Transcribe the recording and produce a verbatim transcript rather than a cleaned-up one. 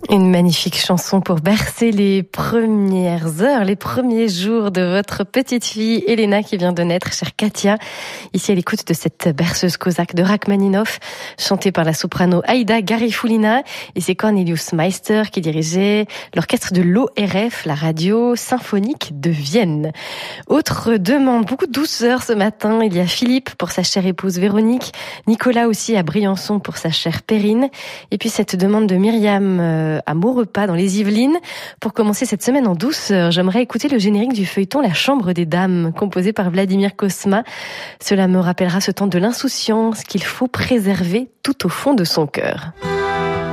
Une magnifique chanson pour bercer les premières heures, les premiers jours de votre petite fille Elena qui vient de naître, chère Katia. Ici à l'écoute de cette berceuse cosaque de Rachmaninoff, chantée par la soprano Aïda Garifulina. Et c'est Cornelius Meister qui dirigeait l'orchestre de l'O R F, la radio symphonique de Vienne. Autre demande, beaucoup de douceur ce matin. Il y a Philippe pour sa chère épouse Véronique, Nicolas aussi à Briançon pour sa chère Perrine. Et puis cette demande de Myriam euh, à Maurepas dans les Yvelines. Pour commencer cette semaine en douceur, j'aimerais écouter le générique du feuilleton La Chambre des Dames, composé par Vladimir Cosma. Cela me rappellera ce temps de l'insouciance qu'il faut préserver tout au fond de son cœur.